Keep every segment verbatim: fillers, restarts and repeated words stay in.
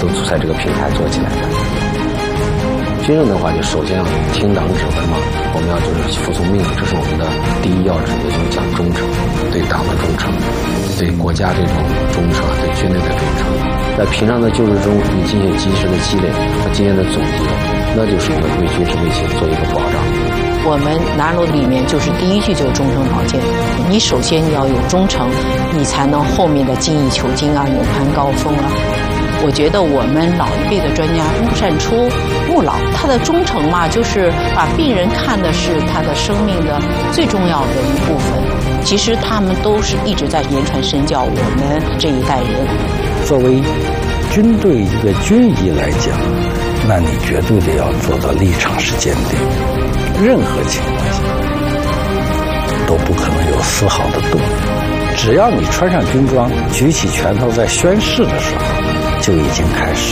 都在这个平台做起来的。军人的话，就首先要听党指挥嘛，我们要就是服从命令，这是我们的第一要旨，也就是讲忠诚，对党的忠诚，对国家这种忠诚，对军队的忠诚。在平常的救治中，你进行及时的积累和经验的总结，那就是我们为军事卫星做一个保障。 我们南锣里面就是第一句就是忠诚保健，你首先要有忠诚，你才能后面的精益求精啊，勇攀高峰啊。我觉得我们老一辈的专家木善初、穆老，他的忠诚嘛，就是把病人看的是他的生命的最重要的一部分。其实他们都是一直在言传身教我们这一代人。 作为军队一个军医来讲，那你绝对得要做到立场是坚定，任何情况下都不可能有丝毫的动摇。只要你穿上军装，举起拳头在宣誓的时候，就已经开始。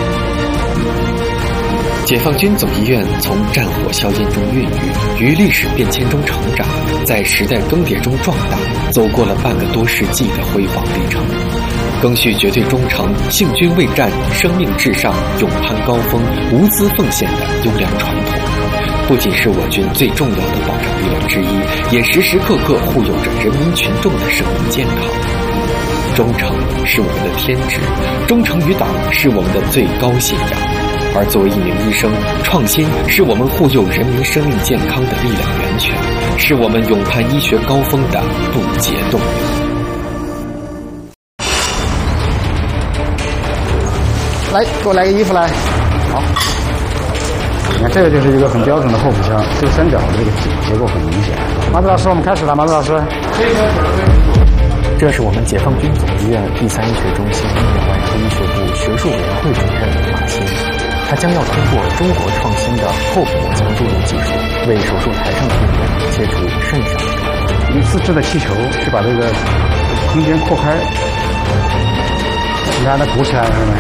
解放军总医院从战火硝烟中孕育，于历史变迁中成长，在时代更迭中壮大，走过了半个多世纪的辉煌历程，更续绝对忠诚、兴军未战、生命至上、勇攀高峰、无私奉献的优良传统。不仅是我军最重要的保障力量之一，也时时刻刻护佑着人民群众的生命健康。忠诚是我们的天职，忠诚于党是我们的最高信仰。而作为一名医生，创新是我们护佑人民生命健康的力量源泉，是我们勇攀医学高峰的不竭动力。 来，给我来个衣服来。好，你看这个就是一个很标准的后腹腔，这个三角的这个结构很明显。马子老师，我们开始了。马子老师， 这是我们解放军总医院第三医学中心泌尿外科医学部学术委员会主任马新，他将要通过中国创新的后腹膜腔注入技术，为手术台上的病人切除肾上腺。 用自制的气球去把这个空间扩开，你看它鼓起来了没？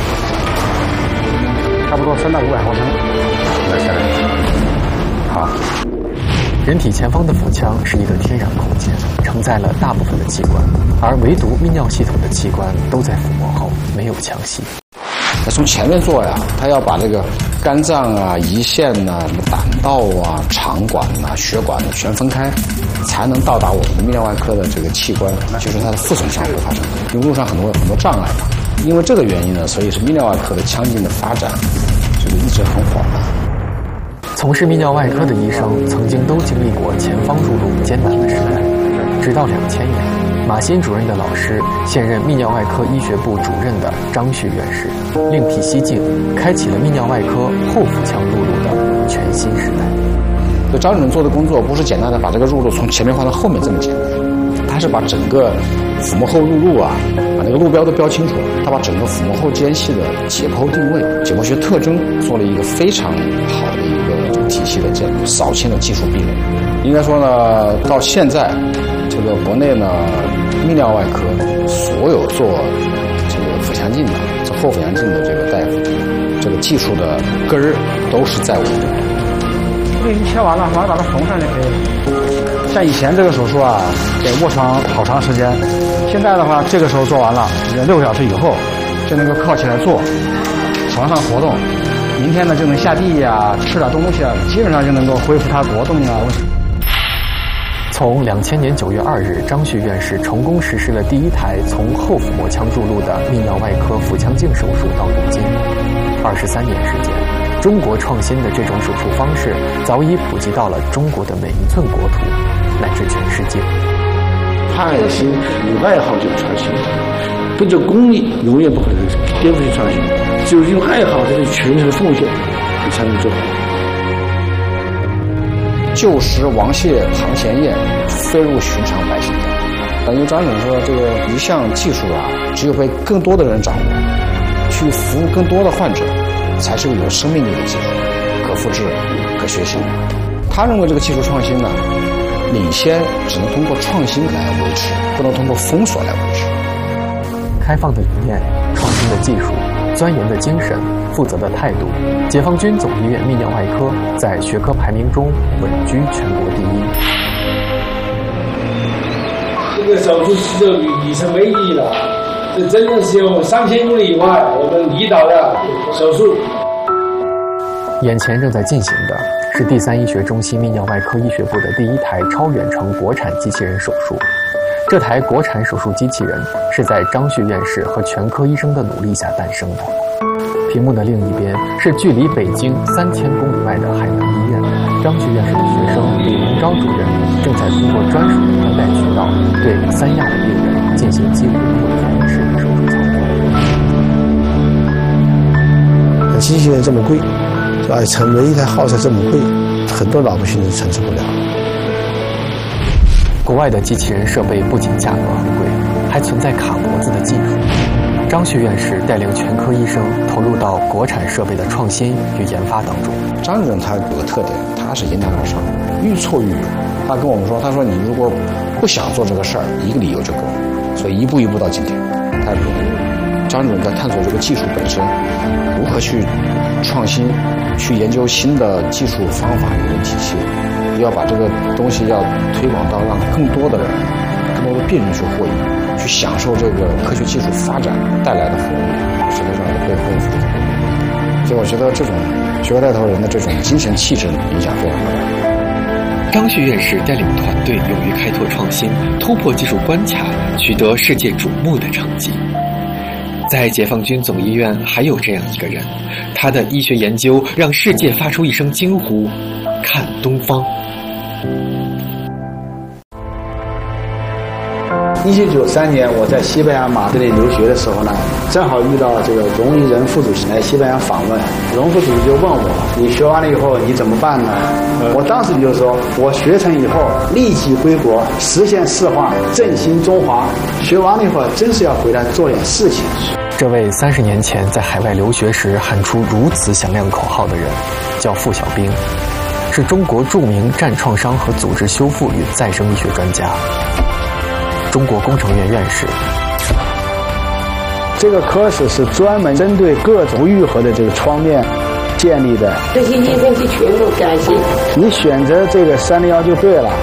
差不多三到五百毫升。来下来。好。 人体前方的腹腔是一个天然空间，承载了大部分的器官，而唯独泌尿系统的器官都在腹膜后，没有腔隙。 从前面做呀，他要把这个肝脏啊、胰腺呐、啊、胆道啊、肠管呐、啊、血管呢全分开，才能到达我们的泌尿外科的这个器官，就是它的副损伤会发生，因为路上很多很多障碍嘛。因为这个原因呢，所以是泌尿外科的腔镜的发展，这个一直很缓慢。 从事泌尿外科的医生曾经都经历过前方入路艰难的时代，直到两千年，马新主任的老师，现任泌尿外科医学部主任的张旭院士，另辟蹊径，开启了泌尿外科后腹腔入路的全新时代。 这张主任做的工作不是简单的把这个入路从前面放到后面这么简单，他是把整个腹膜后入路啊，把那个路标都标清楚了。他把整个腹膜后间隙的解剖定位、解剖学特征做了一个非常好的一个这个体系的建立，扫清了技术壁垒。应该说呢，到现在，这个国内呢，泌尿外科所有做这个腹腔镜的、做后腹腔镜的这个大夫，这个技术的根儿都是在我们这里。 这已经切完了，马上把它缝上就可以了。像以前这个手术啊，得卧床好长时间，现在的话，这个时候做完了，六个小时以后就能够靠起来坐，床上活动。明天呢就能下地呀、啊，吃点东西啊，基本上就能够恢复它活动啊。 从两千年九月二日，张旭院士成功实施了第一台从后腹膜腔注入的泌尿外科腹腔镜手术到如今，二十三年时间。中国创新的这种手术方式早已普及到了中国的每一寸国土，乃至全世界。 创新与爱好就创新，跟着功利永远不可能颠覆性创新，只有用爱好这个全程奉献，你才能做好。 旧时王谢堂前燕，飞入寻常百姓家。但因为张主任说，这个一项技术啊，只有被更多的人掌握，去服务更多的患者，才是个有生命力的技术，可复制、可学习。他认为这个技术创新呢，领先只能通过创新来维持，不能通过封锁来维持。 开放的理念、创新的技术、钻研的精神、负责的态度，解放军总医院泌尿外科在学科排名中稳居全国第一。 这个手术是里程碑意义了，这真的是有上千公里以外，我们离导的手术。 眼前正在进行的是第三医学中心泌尿外科医学部的第一台超远程国产机器人手术。这台国产手术机器人是在张旭院士和全科医生的努力下诞生的。屏幕的另一边是距离北京三千公里外的海南医院，张旭院士的学生李文昭主任正在通过专属的穿戴渠道对三亚的病人进行几乎不同式的手术操作。机器人这么贵，而且成为一台耗材这么贵，很多老百姓是承受不了。 国外的机器人设备不仅价格很贵，还存在卡脖子的技术。张旭院士带领全科医生投入到国产设备的创新与研发当中。 张主任他有个特点，他是迎难而上，愈挫愈勇。他跟我们说，他说你如果不想做这个事儿，一个理由就够了。所以一步一步到今天，他不容易。张主任在探索这个技术本身，如何去创新，去研究新的技术方法、理论体系，要把这个东西要推广到让更多的人、更多的病人去获益。去享受这个科学技术发展带来的服务，实际上是背后的付出。所以我觉得这种学科带头人的这种精神气质影响非常大。 张旭院士带领团队勇于开拓创新，突破技术关卡，取得世界瞩目的成绩。在解放军总医院还有这样一个人，他的医学研究让世界发出一声惊呼：看东方！ 一九九三年，我在西班牙马德里留学的时候呢，正好遇到这个荣毅仁副主席来西班牙访问。荣副主席就问我：“你学完了以后你怎么办呢？”我当时就说：“我学成以后立即归国，实现四化，振兴中华。学完了以后，真是要回来做点事情。” 这位三十年前在海外留学时喊出如此响亮口号的人，叫傅小兵，是中国著名战创伤和组织修复与再生医学专家。中国工程院院士。 这个科室是专门针对各种不愈合的这个创面建立的。 这些医生是全部感谢。 你选择这个三零幺就对了。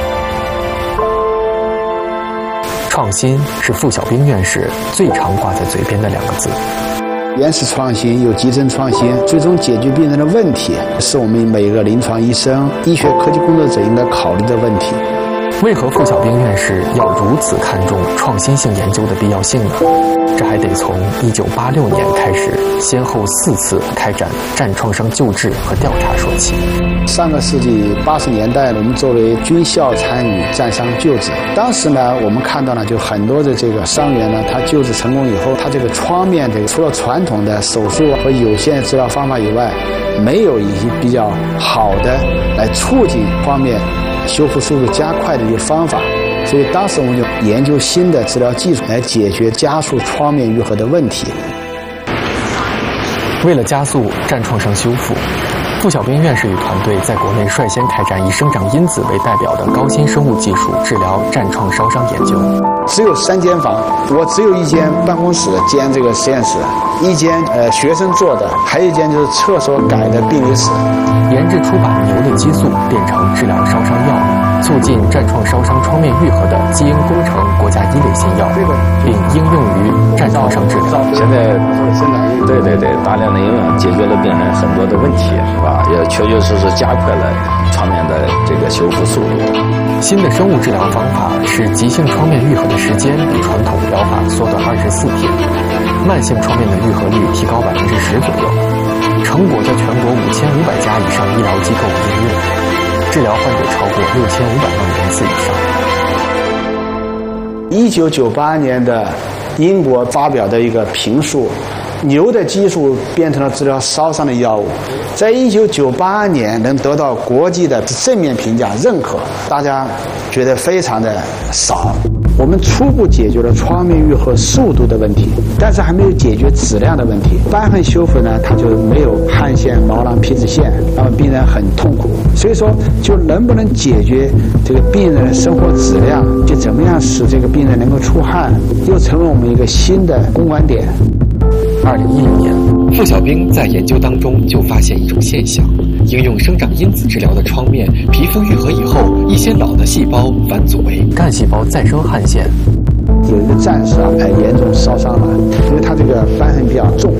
创新是傅小兵院士最常挂在嘴边的两个字。 原始创新有集成创新，最终解决病人的问题，是我们每个临床医生、医学科技工作者应该考虑的问题。 为何傅小兵院士要如此看重创新性研究的必要性呢？这还得从一九八六年开始，先后四次开展战创伤救治和调查说起。 上个世纪八十年代，我们作为军校参与战伤救治，当时呢，我们看到了就很多的这个伤员呢，他救治成功以后，他这个创面这个除了传统的手术和有限治疗方法以外，没有一些比较好的来促进创面修复速度加快的一个方法，所以当时我们就研究新的治疗技术来解决加速创面愈合的问题。 为了加速战创伤修复，傅小兵院士与团队在国内率先开展以生长因子为代表的高新生物技术治疗战创烧伤研究。 只有三间房，我只有一间办公室兼这个实验室，一间呃学生做的，还有一间就是厕所改的病理室。 研制出把牛的激素变成治疗烧伤药，促进战创烧伤创面愈合的基因工程国家一类新药，并应用于战创伤治疗。 现在对对对，大量的应用解决了病人很多的问题，是吧？也确确实实加快了创面的这个修复速度。 新的生物治疗方法使急性创面愈合的时间比传统疗法缩短二十四天，慢性创面的愈合率提高百分之十左右。成果在全国五千五百家以上医疗机构应用，治疗患者超过六千五百万人次以上。一九九八年的英国发表的一个评述，牛的激素变成了治疗烧伤的药物，在一九九八年能得到国际的正面评价认可，大家觉得非常的少。我们初步解决了创面愈合速度的问题，但是还没有解决质量的问题。瘢痕修复呢，它就没有汗腺、毛囊、皮脂腺，那么病人很痛苦。所以说，就能不能解决这个病人的生活质量，就怎么样使这个病人能够出汗，又成为我们一个新的攻关点。 二零一零年， 傅小兵在研究当中就发现一种现象：应用生长因子治疗的创面皮肤愈合以后，一些老的细胞反祖为干细胞再生汗腺。 有一个战士啊，哎，严重烧伤了，因为他这个瘢痕比较重，